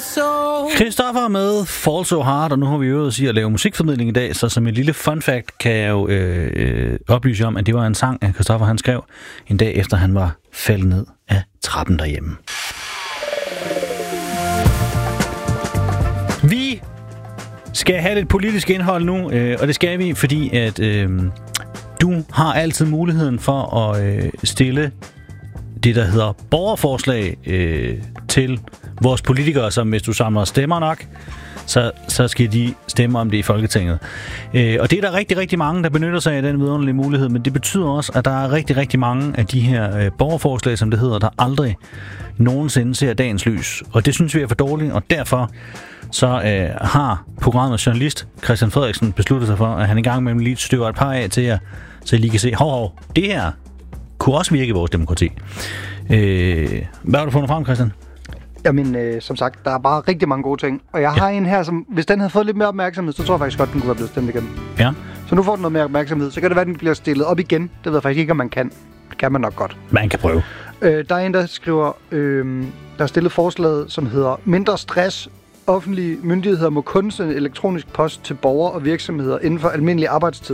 Christoffer med Fall So Hard, og nu har vi øvet os i at lave musikformidling i dag, så som et lille fun fact kan jeg jo oplyse om, at det var en sang, at Christoffer han skrev en dag efter han var faldet ned af trappen derhjemme. Vi skal have lidt politisk indhold nu, og det skal vi, fordi at du har altid muligheden for at stille det, der hedder borgerforslag til vores politikere, som hvis du samler stemmer nok, så skal de stemme om det i Folketinget. Og det er der rigtig, rigtig mange, der benytter sig af den vidunderlige mulighed, men det betyder også, at der er rigtig, rigtig mange af de her borgerforslag, som det hedder, der aldrig nogensinde ser dagens lys. Og det synes vi er for dårligt, og derfor så har programmets journalist Christian Frederiksen besluttet sig for, at han i gang med lige stykker et par af til jer, så I lige kan se, det her kunne også virke i vores demokrati. Hvad har du fundet frem, Christian? Jamen, som sagt, der er bare rigtig mange gode ting. Og jeg har en her, som hvis den havde fået lidt mere opmærksomhed, så tror jeg faktisk godt, den kunne være blevet stemt igen. Ja. Så nu får den noget mere opmærksomhed. Så kan det være, den bliver stillet op igen. Det ved jeg faktisk ikke, om man kan. Det kan man nok godt. Man kan prøve. Der er en, der skriver, der er stillet forslaget, som hedder mindre stress. Offentlige myndigheder må kun sende elektronisk post til borgere og virksomheder inden for almindelig arbejdstid.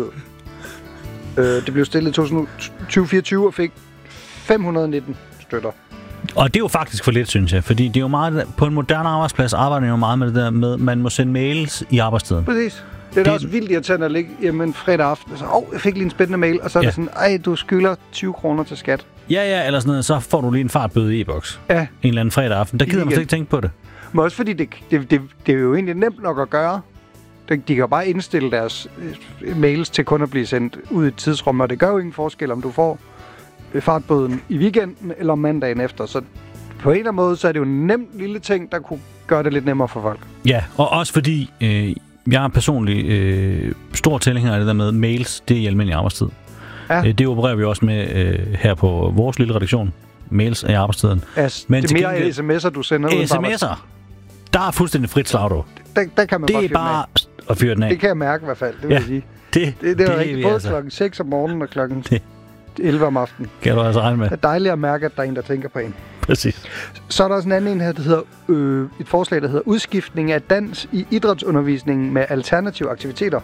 Det blev stillet i 2024 og fik 519 støtter. Og det er jo faktisk for lidt, synes jeg, fordi det er jo meget, på en moderne arbejdsplads arbejder jo meget med det der med, man må sende mails i arbejdstiden. Præcis. Det er da også vildt irriterende at ligge hjemme en fredag aften, og så, jeg fik lige en spændende mail, og så er det sådan, du skylder 20 kroner til skat. Ja, eller sådan noget, så får du lige en fartbøde i e-boks. Ja. En eller anden fredag aften. Der gider man slet ikke tænke på det. Men også fordi det er jo egentlig nemt nok at gøre. De kan jo bare indstille deres mails til kun at blive sendt ud i et tidsrum, og det gør jo ingen forskel, om du får fartbøden i weekenden eller mandagen efter. Så på en eller anden måde, så er det jo en nem lille ting, der kunne gøre det lidt nemmere for folk. Ja, og også fordi jeg er personligt stor tilhænger af det der med mails, det er i almindelig arbejdstid. Ja. Det opererer vi også med her på vores lille redaktion. Mails er i arbejdstiden. Men det er mere sms'er, du sender ud. sms'er, der er fuldstændig frit slag, du. Der kan man det er bare at fyre den af. Det kan jeg mærke i hvert fald, det vil jeg sige. Det er rigtig både klokken 6 om morgenen og klokken 11 om aftenen. Kan du altså regne med. Det er dejligt at mærke, at der er en, der tænker på en. Præcis. Så er der også en anden en her, der hedder et forslag, der hedder udskiftning af dans i idrætsundervisningen med alternative aktiviteter.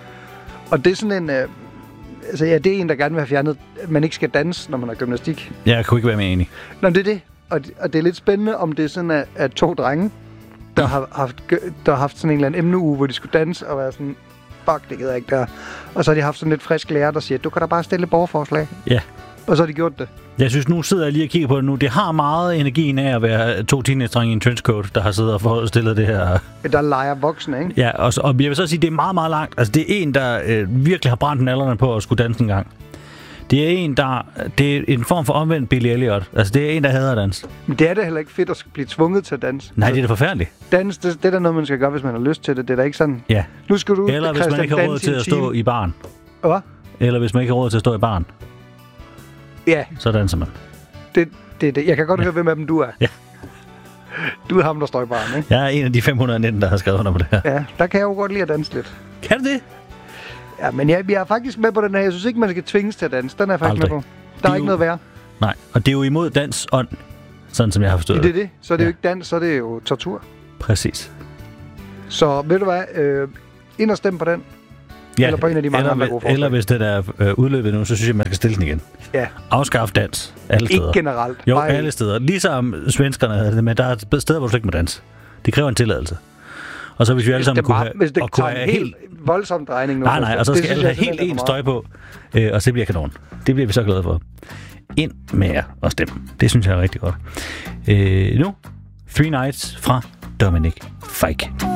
Og det er sådan en... det er en, der gerne vil have fjernet, at man ikke skal danse, når man har gymnastik. Jeg kunne ikke være mere enig. Nå, det er det. Og det er lidt spændende, om det er sådan, at 2 drenge, der har haft sådan en eller anden emneuge, hvor de skulle danse og være sådan, fuck, det gider jeg ikke der. Og så har de haft sådan lidt frisk lærer, der siger, du kan da bare stille borgerforslag. Ja. Og så har de gjort det. Jeg synes, nu sidder jeg lige og kigger på det nu. Det har meget energien af at være 2 teenage-drenge i en trenchcoat, der har siddet og stillet det her. Der leger voksne, ikke? Ja, og jeg vil så sige, det er meget, meget langt. Altså, det er en, der virkelig har brændt nallerne på at skulle danse en gang. Det er en form for omvendt Billy Elliot. Altså, det er en, der hader dans. Men det er da heller ikke fedt at blive tvunget til at danse. Nej, det er da forfærdeligt. Dans, det er da noget, man skal gøre, hvis man har lyst til det. Det er da ikke sådan... Ja. Nu skal du... Eller hvis man ikke har råd til at stå i baren. Hvad? Eller hvis man ikke har råd til at stå i baren. Ja. Så danser man. Det. Jeg kan godt høre, hvem af dem du er. Ja. Du er ham, der står i baren, ikke? Jeg er en af de 519, der har skrevet under på det her. Ja, der kan jeg jo godt lide at danse lidt. Kan du det? Ja, men jeg er faktisk med på den her. Jeg synes ikke, man skal tvinges til at danse. Den er jeg faktisk med på. Der er ikke noget værre. Nej, og det er jo imod dans ånd, sådan som jeg har forstået det. Det er det. Så er det jo ikke dans, så er det jo tortur. Præcis. Så ved du hvad? Ind og stem på den. Ja, eller på en af de mange andre gode forslag. Eller hvis det er udløbet nu, så synes jeg, man skal stille den igen. Ja. Afskaffe dans alle steder. Ikke generelt. Jo, alle steder. Ligesom svenskerne havde, men der er steder, hvor du slet ikke må danse. Det kræver en tilladelse. Og så hvis vi alle sammen kunne have en helt voldsom drejning nu. Nej, og så skal alle have helt en støj på, og så bliver kanon. Det bliver vi så glade for. Ind med jer og stemme. Det synes jeg er rigtig godt. Nu, 3 Nights fra Dominic Fike.